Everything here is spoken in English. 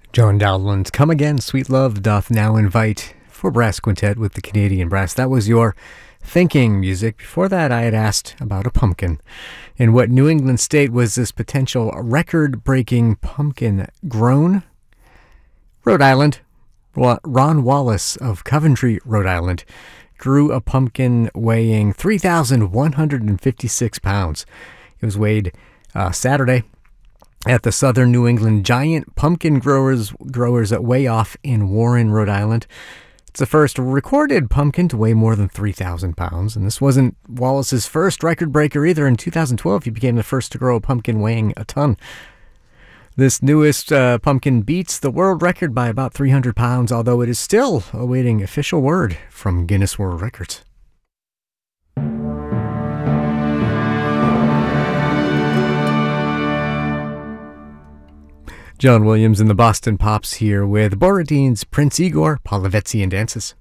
John Dowland's Come Again, Sweet Love Doth Now Invite for Brass Quintet with the Canadian Brass. That was your thinking music. Before that, I had asked about a pumpkin. In what New England state was this potential record-breaking pumpkin grown? Rhode Island. Ron Wallace of Coventry, Rhode Island, grew a pumpkin weighing 3,156 pounds. It was weighed Saturday at the Southern New England Giant Pumpkin Growers at Way Off in Warren, Rhode Island. It's the first recorded pumpkin to weigh more than 3,000 pounds, and this wasn't Wallace's first record breaker either. In 2012, he became the first to grow a pumpkin weighing a ton. This newest pumpkin beats the world record by about 300 pounds, although it is still awaiting official word from Guinness World Records. John Williams and the Boston Pops here with Borodin's Prince Igor, Polovetsi and Dances.